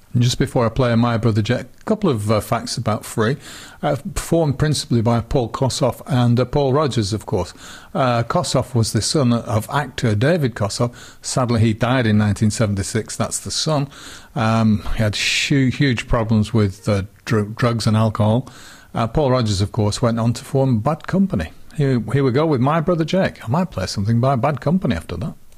And just before I play My Brother Jake, a couple of facts about Free. Performed principally by Paul Kossoff and Paul Rodgers, of course. Kossoff was the son of actor David Kossoff. Sadly, he died in 1976. That's the son. He had huge problems with drugs and alcohol. Paul Rodgers, of course, went on to form Bad Company. Here we go with My Brother Jake. I might play something by Bad Company after that.